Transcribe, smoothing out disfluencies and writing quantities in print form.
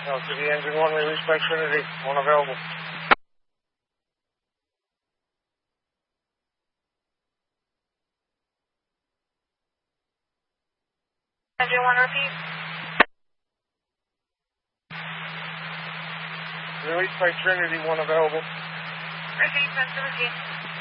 No, to the engine 1, release by Trinity, 1 available. Engine 1, repeat. Release by Trinity, 1 available. Repeat, that's the routine.